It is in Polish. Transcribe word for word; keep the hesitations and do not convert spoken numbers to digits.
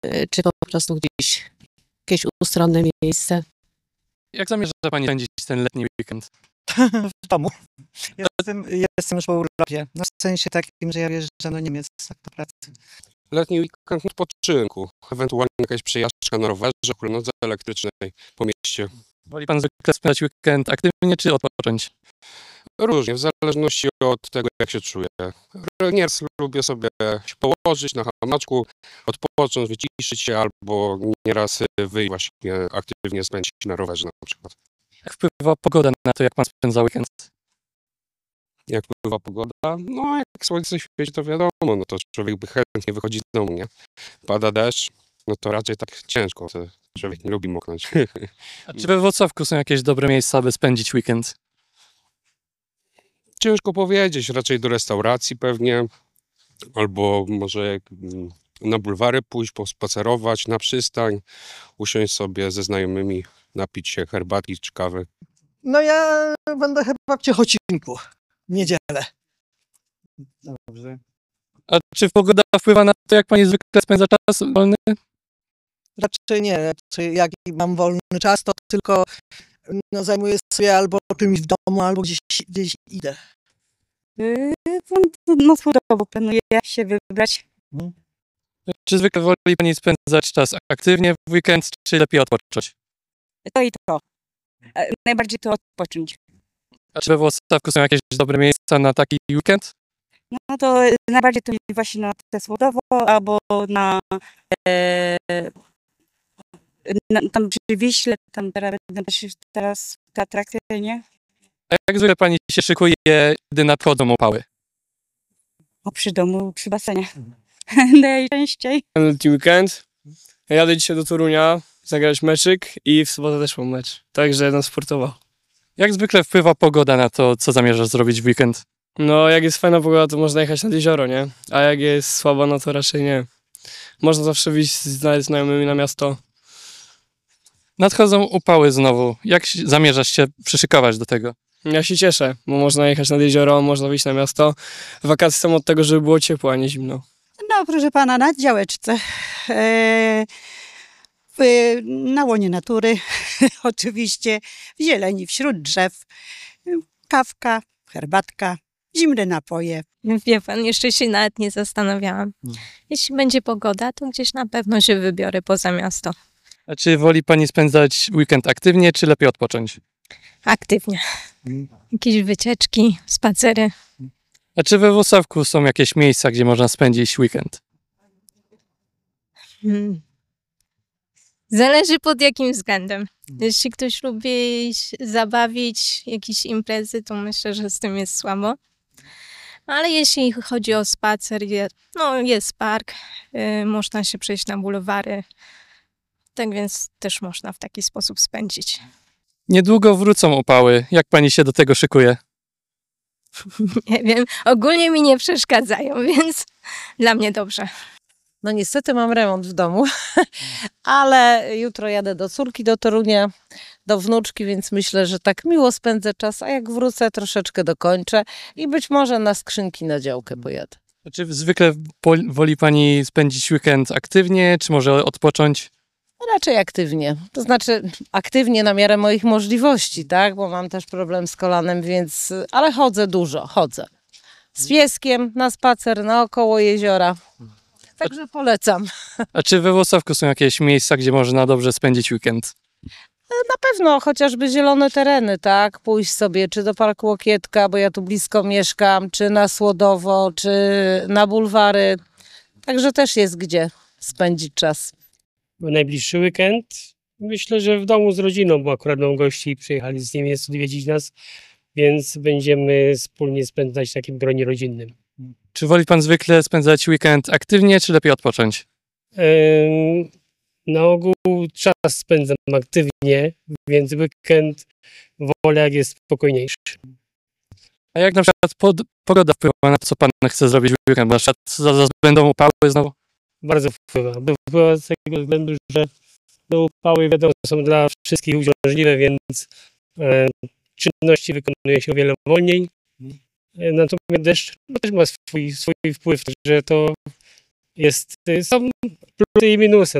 czy po prostu gdzieś jakieś ustronne miejsce. Jak zamierza pani spędzić ten letni weekend? W domu. Jestem, jestem już po urlopie. No w sensie takim, że ja wjeżdżam do Niemiec tak do pracy. Letni weekend odpoczynku, ewentualnie jakaś przejażdżka na rowerze, hulajnodze elektrycznej po mieście. Woli pan zwykle spędzać weekend aktywnie czy odpocząć? Różnie, w zależności od tego, jak się czuję. Nieraz lubię sobie się położyć na hamaczku, odpocząć, wyciszyć się, albo nieraz wyjść właśnie aktywnie spędzić na rowerze na przykład. Jak wpływa pogoda na to, jak pan spędza weekend? Jak wpływa pogoda? No jak słońce świeci, to wiadomo, no to człowiek by chętnie wychodzi z domu, nie? Pada deszcz, no to raczej tak ciężko, to człowiek nie lubi moknąć. A czy we Włocławku są jakieś dobre miejsca, aby spędzić weekend? Ciężko powiedzieć, raczej do restauracji pewnie, albo może na bulwary pójść, pospacerować, na przystań, usiąść sobie ze znajomymi, napić się herbatki czy kawy. No ja będę chyba w Ciechocinku w niedzielę. Dobrze. A czy pogoda wpływa na to, jak pani zwykle spędza czas wolny? Raczej nie. Raczej jak mam wolny czas, to tylko no, zajmuję sobie albo czymś w domu, albo gdzieś, gdzieś idę. Yy, no słowo planuję się wybrać. Hmm. Czy zwykle woli pani spędzać czas aktywnie w weekend, czy lepiej odpocząć? To i to. E, najbardziej to odpocząć. A czy we Włocławku są jakieś dobre miejsca na taki weekend? No to najbardziej to właśnie na te Słodowo, albo na, e, na tam przy Wiśle, tam teraz, teraz te atrakcje, nie? A jak zwykle pani się szykuje, gdy nadchodzą upały? O, przy domu, przy basenie. Najczęściej. Letni weekend. Jadę dzisiaj do Torunia, zagrać meczyk i w sobotę też mam mecz. Także będę sportował. Jak zwykle wpływa pogoda na to, co zamierzasz zrobić w weekend? No jak jest fajna pogoda, to można jechać nad jezioro, nie? A jak jest słaba, no to raczej nie. Można zawsze wyjść z znajomymi na miasto. Nadchodzą upały znowu. Jak się- zamierzasz się przyszykować do tego? Ja się cieszę, bo można jechać nad jezioro, można wyjść na miasto. Wakacje są od tego, żeby było ciepło, a nie zimno. No, proszę pana, na działeczce. E, w, na łonie natury, oczywiście, w zieleni, wśród drzew. Kawka, herbatka, zimne napoje. Wie pan, jeszcze się nawet nie zastanawiałam. Jeśli będzie pogoda, to gdzieś na pewno się wybiorę poza miasto. A czy woli pani spędzać weekend aktywnie, czy lepiej odpocząć? Aktywnie. Jakieś wycieczki, spacery. A czy we Włocławku są jakieś miejsca, gdzie można spędzić weekend? Hmm. Zależy pod jakim względem. Jeśli ktoś lubi się zabawić, jakieś imprezy, to myślę, że z tym jest słabo. Ale jeśli chodzi o spacer, je, no jest park, y, można się przejść na bulwary. Tak więc też można w taki sposób spędzić. Niedługo wrócą upały. Jak pani się do tego szykuje? Nie wiem, ogólnie mi nie przeszkadzają, więc dla mnie dobrze. No niestety mam remont w domu, ale jutro jadę do córki do Torunia, do wnuczki, więc myślę, że tak miło spędzę czas, a jak wrócę, troszeczkę dokończę i być może na skrzynki na działkę pojadę. A czy zwykle pol- woli pani spędzić weekend aktywnie, czy może odpocząć? Raczej aktywnie, to znaczy aktywnie na miarę moich możliwości, tak, bo mam też problem z kolanem, więc, ale chodzę dużo, chodzę. Z pieskiem na spacer naokoło jeziora, także polecam. A czy we Włocławku są jakieś miejsca, gdzie można dobrze spędzić weekend? Na pewno chociażby zielone tereny, tak, pójść sobie czy do Parku Łokietka, bo ja tu blisko mieszkam, czy na Słodowo, czy na bulwary, także też jest gdzie spędzić czas. Najbliższy weekend myślę, że w domu z rodziną, bo akurat mam gości, przyjechali z Niemiec odwiedzić nas, więc będziemy wspólnie spędzać w takim gronie rodzinnym. Czy woli pan zwykle spędzać weekend aktywnie, czy lepiej odpocząć? Ym, Na ogół czas spędzam aktywnie, więc weekend wolę, jak jest spokojniejszy. A jak na przykład pod, pogoda wpływa na to, co pan chce zrobić w weekend? Na przykład zaraz będą upały znowu? Bardzo wpływa. Wpływa z tego względu, że no, upały wiadomo są dla wszystkich uciążliwe, więc e, czynności wykonuje się o wiele wolniej. E, natomiast deszcz no, też ma swój, swój wpływ, że to jest, są plusy i minusy.